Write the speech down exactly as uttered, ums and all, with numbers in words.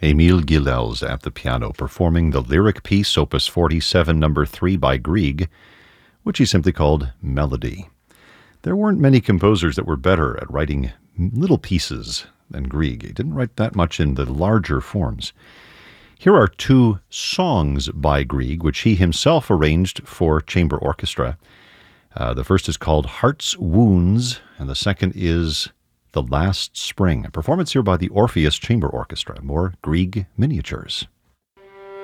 Émile Gilels at the piano, performing the lyric piece, Opus forty-seven, number three by Grieg, which he simply called Melody. There weren't many composers that were better at writing little pieces than Grieg. He didn't write that much in the larger forms. Here are two songs by Grieg, which he himself arranged for chamber orchestra. Uh, the first is called Heart's Wounds, and the second is The Last Spring. A performance here by the Orpheus Chamber Orchestra. More Grieg miniatures.